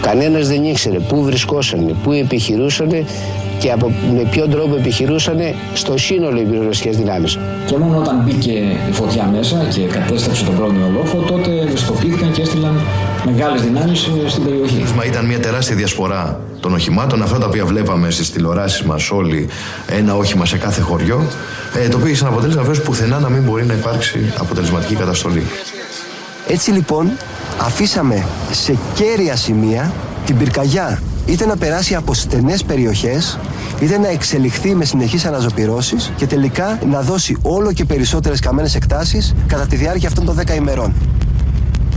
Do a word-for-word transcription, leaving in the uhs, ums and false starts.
Κανένας δεν ήξερε πού βρισκόσανε, πού επιχειρούσανε και από, με ποιον τρόπο επιχειρούσανε στο σύνολο οι πυροσβεστικές δυνάμεις. Και μόνο όταν μπήκε η φωτιά μέσα και κατέστρεψε τον πρόγνωρο λόφο, τότε ευαισθητοποιήθηκαν και έστειλαν μεγάλες δυνάμεις στην περιοχή. Ήταν μια τεράστια διασπορά των οχημάτων, αυτά τα οποία βλέπαμε στις τηλεοράσεις μας όλοι, ένα όχημα σε κάθε χωριό, το οποίο είχε σαν αποτέλεσμα βέβαια πουθενά να μην μπορεί να υπάρξει αποτελεσματική καταστολή. Έτσι λοιπόν, αφήσαμε σε κέρια σημεία την πυρκαγιά είτε να περάσει από στενές περιοχές, είτε να εξελιχθεί με συνεχείς αναζωπυρώσεις και τελικά να δώσει όλο και περισσότερες καμένες εκτάσεις κατά τη διάρκεια αυτών των δέκα ημερών.